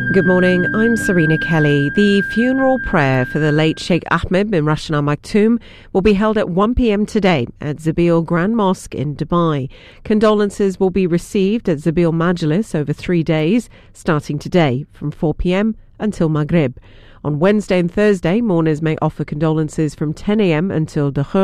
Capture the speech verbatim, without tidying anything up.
Good morning, I'm Serena Kelly. The funeral prayer for the late Sheikh Ahmed bin Rashid Al Maktoum will be held at one p.m. today at Zabeel Grand Mosque in Dubai. Condolences will be received at Zabeel Majlis over three days, starting today from four p.m. until Maghrib. On Wednesday and Thursday, mourners may offer condolences from ten a.m. until Dhuhr.